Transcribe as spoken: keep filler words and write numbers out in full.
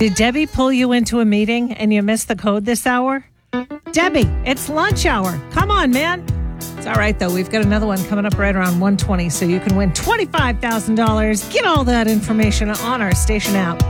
Did Debbie pull you into a meeting and you missed the code this hour? Debbie, it's lunch hour. Come on, man. It's all right, though. We've got another one coming up right around one twenty, so you can win twenty-five thousand dollars. Get all that information on our station app.